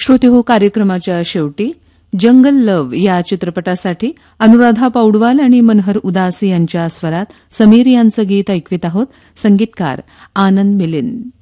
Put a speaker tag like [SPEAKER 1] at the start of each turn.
[SPEAKER 1] श्रोतेहो, कार्यक्रमाच्या शेवटी जंगल लव्ह या चित्रपटासाठी अनुराधा पौडवाल आणि मनहर उदासी यांच्या स्वरात समीर यांचं गीत ऐकवित आहोत. संगीतकार आनंद मिलिंद.